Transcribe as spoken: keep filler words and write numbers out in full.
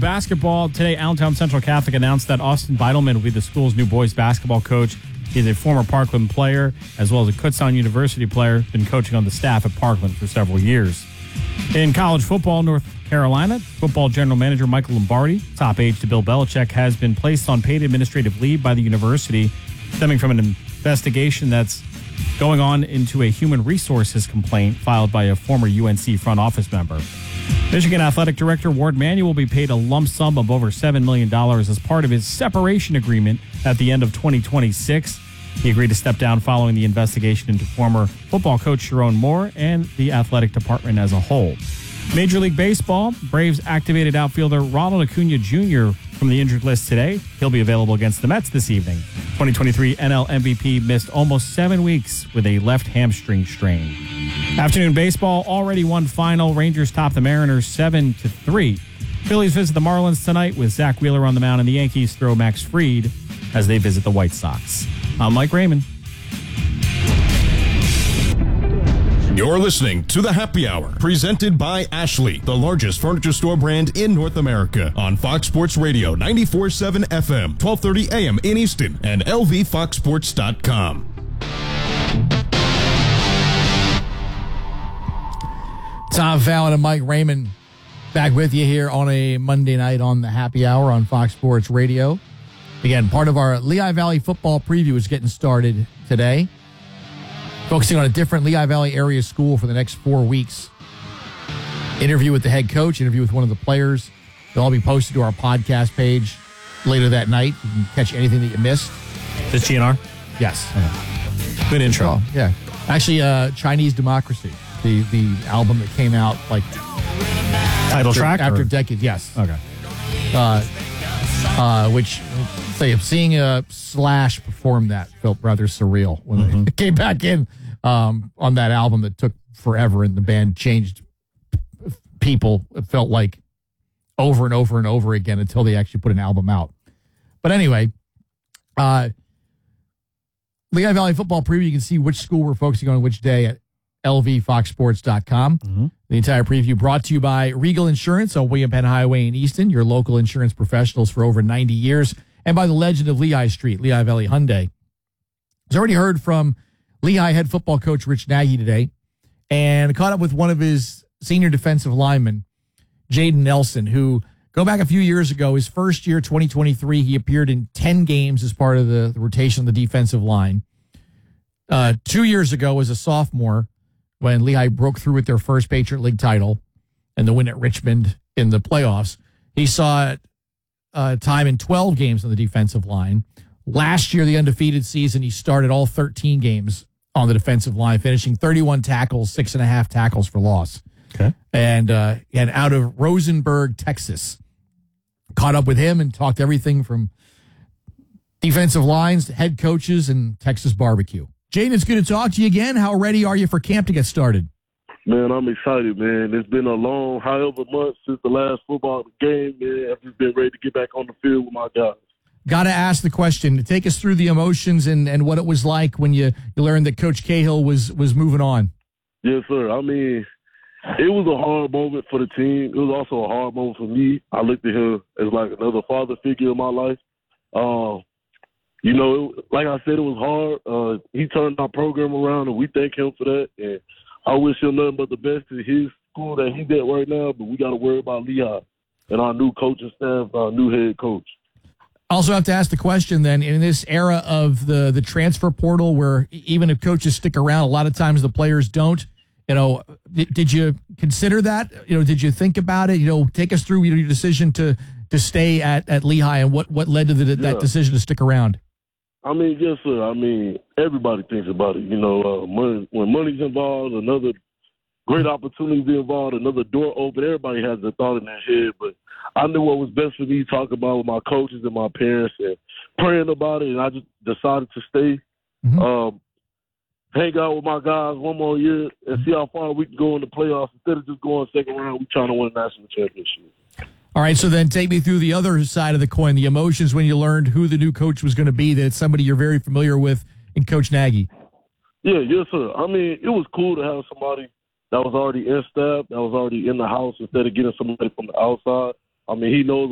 basketball, today Allentown Central Catholic announced that Austin Beidelman will be the school's new boys basketball coach. He's a former Parkland player, as well as a Kutztown University player, been coaching on the staff at Parkland for several years. In college football, North Carolina, football general manager Michael Lombardi, top aide to Bill Belichick, has been placed on paid administrative leave by the university, stemming from an investigation that's going on into a human resources complaint filed by a former U N C front office member. Michigan Athletic Director Ward Manuel will be paid a lump sum of over seven million dollars as part of his separation agreement at the end of twenty twenty-six. He agreed to step down following the investigation into former football coach Sharon Moore and the athletic department as a whole. Major League Baseball, Braves activated outfielder Ronald Acuna Junior from the injured list today. He'll be available against the Mets this evening. twenty twenty-three N L M V P missed almost seven weeks with a left hamstring strain. Afternoon baseball, already one final. Rangers top the Mariners seven to three. Phillies visit the Marlins tonight with Zach Wheeler on the mound, and the Yankees throw Max Fried as they visit the White Sox. I'm Mike Raymond. You're listening to The Happy Hour, presented by Ashley, the largest furniture store brand in North America, on Fox Sports Radio, ninety-four point seven F M, twelve thirty A M in Easton, and L V fox sports dot com. Tom Fallon and Mike Raymond back with you here on a Monday night on The Happy Hour on Fox Sports Radio. Again, part of our Lehigh Valley football preview is getting started today, focusing on a different Lehigh Valley area school for the next four weeks. Interview with the head coach, interview with one of the players. They'll all be posted to our podcast page later that night. You can catch anything that you missed. This G N R? Yes. Okay. Good intro. Oh, yeah. Actually, uh, Chinese Democracy, the, the album that came out like Title after, track? After or? decades, yes. Okay. Uh, uh, which, say, seeing a Slash perform that felt rather surreal when mm-hmm. they came back in um, on that album that took forever and the band changed people. It felt like over and over and over again until they actually put an album out. But anyway, uh, Lehigh Valley football preview, you can see which school we're focusing on which day at L V fox sports dot com. Mm-hmm. The entire preview brought to you by Regal Insurance on William Penn Highway in Easton, your local insurance professionals for over ninety years, and by the legend of Lehigh Street, Lehigh Valley Hyundai. I've already heard from Lehigh head football coach Rich Nagy today, and caught up with one of his senior defensive linemen, Jaden Nelson, who, go back a few years ago, his first year, twenty twenty-three, he appeared in ten games as part of the, the rotation of the defensive line. Uh, two years ago, as a sophomore, when Lehigh broke through with their first Patriot League title and the win at Richmond in the playoffs, he saw uh, time in twelve games on the defensive line. Last year, the undefeated season, he started all thirteen games on the defensive line, finishing thirty-one tackles, six and a half tackles for loss. Okay. And, uh, and out of Rosenberg, Texas, caught up with him and talked everything from defensive lines to head coaches and Texas barbecue. Jaden, it's good to talk to you again. How ready are you for camp to get started? Man, I'm excited, man. It's been a long, however months since the last football game, man. I've just been ready to get back on the field with my guys. Got to ask the question. Take us through the emotions and, and what it was like when you, you learned that Coach Cahill was, was moving on. Yes, sir. I mean, it was a hard moment for the team. It was also a hard moment for me. I looked at him as like another father figure in my life. Uh, you know, it, like I said, it was hard. Uh, he turned our program around, and we thank him for that. And I wish him nothing but the best in his school that he's at right now, but we got to worry about Lehigh and our new coaching staff, our new head coach. Also have to ask the question then, in this era of the, the transfer portal where even if coaches stick around, a lot of times the players don't, you know, did, did you consider that? You know, did you think about it? You know, take us through your decision to to stay at, at Lehigh and what, what led to the, that yeah. decision to stick around. I mean, yes, sir. I mean, everybody thinks about it. You know, uh, money, when money's involved, another great opportunity involved, another door open, everybody has a thought in their head. But I knew what was best for me to talk about with my coaches and my parents and praying about it, and I just decided to stay, mm-hmm. um, hang out with my guys one more year and see how far we can go in the playoffs. Instead of just going second round, we're trying to win a national championship. All right, so then take me through the other side of the coin, the emotions when you learned who the new coach was going to be, that it's somebody you're very familiar with in Coach Nagy. Yeah, yes, sir. I mean, it was cool to have somebody that was already in staff, that was already in the house, instead of getting somebody from the outside. I mean, he knows